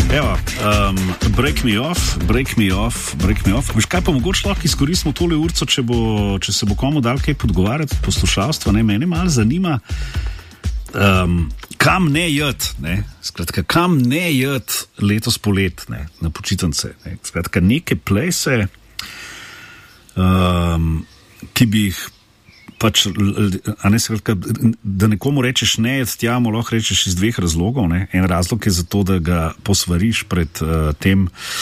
Evo, break me off. Veš kaj, pa mogoče lahko izkoristimo tole urco, če se bo komu dal kaj podgovarjati poslušalstvo, ne, mene malo zanima, kam ne jeti, ne, skratka, kam ne jeti letos polet, ne, na počitnice, ne, skratka, neke plese, ki bi jih pač, a ne, skratka, da nekomu rečeš ne, tja mu lahko rečeš iz dveh razlogov, ne. En razlog je zato, da ga posvariš pred tem,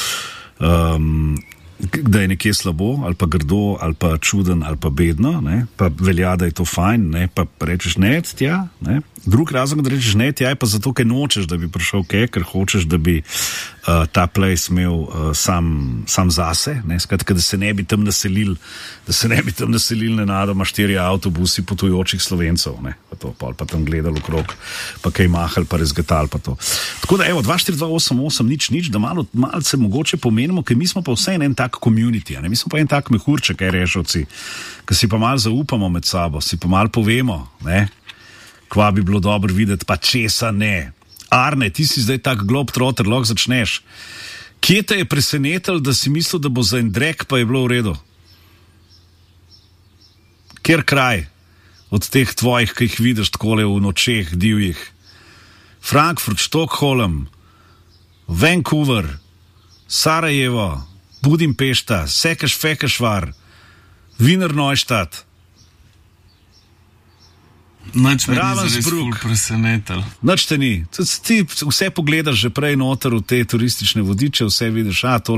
da je nekje slabo, ali pa grdo, ali pa čuden, ali pa bedno, ne, pa velja, da je to fajn, ne, pa rečeš ne tja, ne. Drug razlog, da rečeš ne tja, je pa zato, ker nočeš, da bi prišel ker hočeš, da bi ta place imel sam zase, ne, skratka, da se ne bi tam naselili nenadoma 4 avtobusi potujočih Slovencev, ne, pa tam gledali okrog, pa kaj mahali, pa razgetali, pa to. Tako da, evo, 24288, nič, da malce mogoče pomenimo, ker mi smo pa vse en tak community, ne, mi smo pa en tak mehurček, rešovci, ki si pa malo zaupamo med sabo, si pa malo povemo, ne, kva bi bilo dobro videti, pa česa ne. Arne, ti si zdaj tak globetrotter, lahko začneš. Kje te je presenetil, da si mislil, da bo za en drek, pa je bilo v redu? Kjer kraj od teh tvojih, ki jih vidiš takole v nočeh divjih? Frankfurt, Stockholm, Vancouver, Sarajevo, Budimpešta, Sekeš-Fekešvar, Wiener Neustadt, Nič me ni zares ful presenetil. Nič te ni. Ti vse pogledaš že prej noter v te turistične vodiče, vse vidiš, to